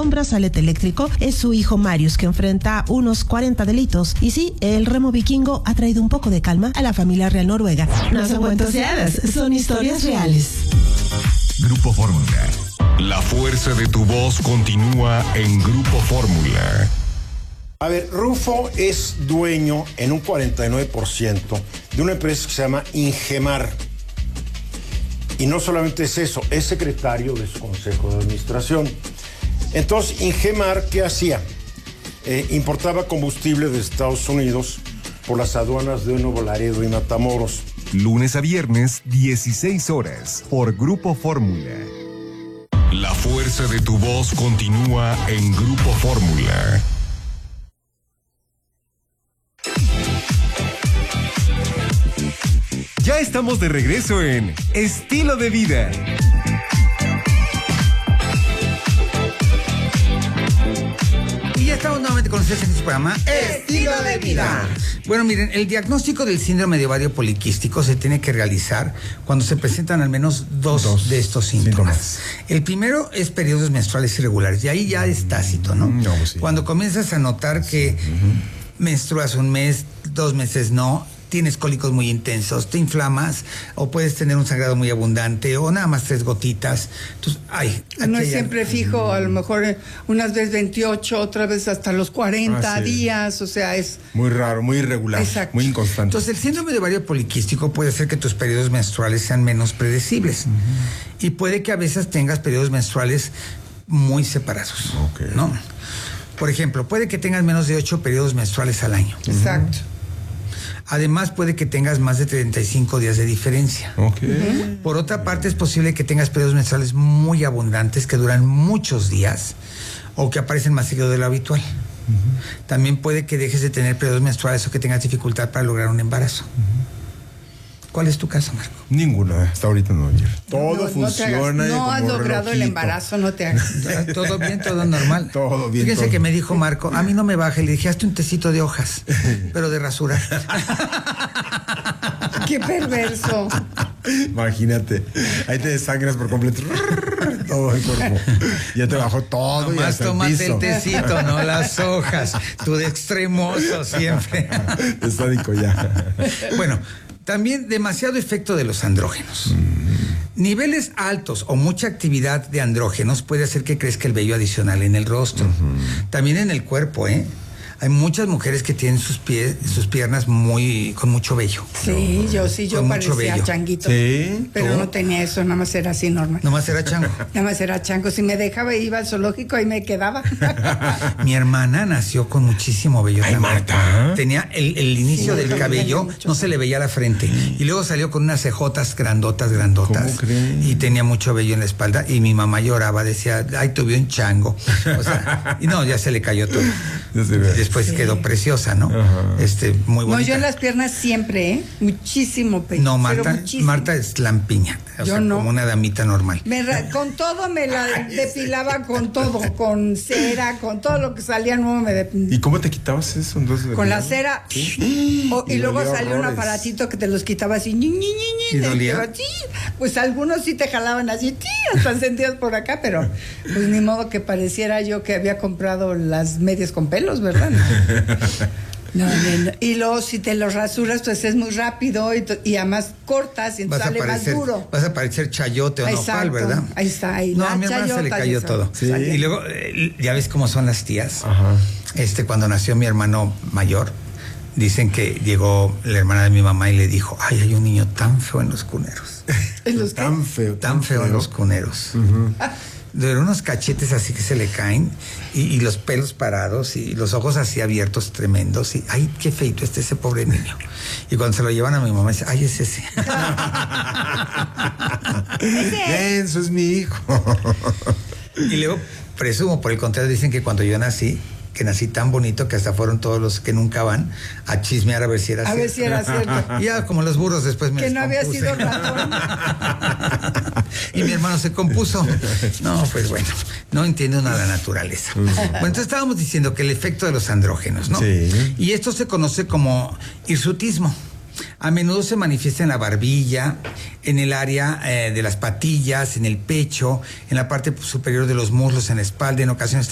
con brazalete eléctrico es su hijo Marius, que enfrenta unos 40 delitos. Y sí, el remo vikingo ha traído un poco de calma a la familia real noruega. No son cuentos de hadas, son historias reales. Grupo Fórmula. La fuerza de tu voz continúa en Grupo Fórmula. A ver, Rufo es dueño en un 49% de una empresa que se llama Ingemar. Y no solamente es eso, es secretario de su consejo de administración. Entonces, Ingemar, ¿qué hacía? Importaba combustible de Estados Unidos por las aduanas de Nuevo Laredo y Matamoros. Lunes a viernes, 16 horas, por Grupo Fórmula. La fuerza de tu voz continúa en Grupo Fórmula. Ya estamos de regreso en Estilo de Vida. Y ya estamos nuevamente con ustedes en este programa Estilo de Vida. Bueno, miren, el diagnóstico del síndrome de ovario poliquístico se tiene que realizar cuando se presentan al menos dos de estos síntomas. El primero es periodos menstruales irregulares, y ahí ya es tácito, ¿no? Pues sí. Cuando comienzas a notar que menstruas un mes, 2 meses no, tienes cólicos muy intensos, te inflamas, o puedes tener un sangrado muy abundante, o nada más 3 gotitas. Entonces, no es siempre fijo, a lo mejor unas veces 28, otras veces hasta los 40 días, o sea, es... Muy raro, muy irregular, muy inconstante. Entonces, el síndrome de ovario poliquístico puede hacer que tus periodos menstruales sean menos predecibles. Y puede que a veces tengas periodos menstruales muy separados, ¿no? Por ejemplo, puede que tengas menos de 8 periodos menstruales al año. Exacto. Además, puede que tengas más de 35 días de diferencia. Por otra parte, es posible que tengas periodos menstruales muy abundantes que duran muchos días o que aparecen más seguido de lo habitual. También puede que dejes de tener periodos menstruales o que tengas dificultad para lograr un embarazo. ¿Cuál es tu caso, Marco? Ninguna, hasta ahorita no, ayer. Todo funciona. No has logrado el embarazo, no te hagas. Todo bien, todo normal. Todo bien. Fíjense que me dijo Marco, a mí no me baja, y le dije, hazte un tecito de hojas, pero de rasurar. ¡Qué perverso! Imagínate, ahí te desangras por completo. Todo el cuerpo. Ya te bajó todo. Nomás tómate el tecito, no las hojas. Tú de extremoso siempre. Estádico ya. Bueno, también demasiado efecto de los andrógenos. Niveles altos o mucha actividad de andrógenos puede hacer que crezca el vello adicional en el rostro. También en el cuerpo, Hay muchas mujeres que tienen sus piernas con mucho vello. Sí, yo parecía changuito. Sí. Pero no tenía eso, nada más era así normal. Nada más era chango. Nada más era chango. Si me dejaba iba al zoológico y me quedaba. Mi hermana nació con muchísimo vello. Ay, Marta. Tenía el inicio del cabello, no se le veía la frente. Y luego salió con unas cejotas grandotas. ¿Cómo creen? Y tenía mucho vello en la espalda. Y mi mamá lloraba, decía, ay, tuve un chango. O sea, y no, ya se le cayó todo. Después quedó preciosa, ¿no? Muy bonita. No, yo en las piernas siempre, muchísimo pelo. No, Marta es lampiña. Yo no. Como una damita normal. Con todo me la depilaba, con todo, con cera, con todo lo que salía nuevo me depilaba. ¿Y cómo te quitabas eso? Entonces, con la cera. ¿Sí? Y luego salió un aparatito que te los quitaba así. ¿Y dolía? Pues algunos sí te jalaban así, hasta sentías por acá, pero pues ni modo que pareciera yo que había comprado las medias con pelos, ¿verdad? No. Y luego si te los rasuras, pues es muy rápido y además cortas y sale más duro. Vas a parecer chayote o nopal, ¿verdad? Ahí está. No, a mi hermana se le cayó todo. ¿Sí? Y luego, ya ves cómo son las tías. Cuando nació mi hermano mayor, dicen que llegó la hermana de mi mamá y le dijo, ay, hay un niño tan feo en los cuneros. Tan feo en los cuneros. De unos cachetes así que se le caen y los pelos parados y los ojos así abiertos tremendos y ay, qué feito está ese pobre niño. Y cuando se lo llevan a mi mamá dice, ay, es ese. Eso es mi hijo. Y luego, presumo, por el contrario, dicen que cuando yo nací, que nací tan bonito que hasta fueron todos los que nunca van a chismear a ver si era cierto. A ver si era cierto. Y ya como los burros después me que no había descompuse. sido ratón. Y mi hermano se compuso. No, pues bueno, no entiende una la naturaleza. Bueno, entonces estábamos diciendo que el efecto de los andrógenos, ¿no? Sí. Y esto se conoce como hirsutismo. A menudo se manifiesta en la barbilla, en el área de las patillas, en el pecho, en la parte superior de los muslos, en la espalda, en ocasiones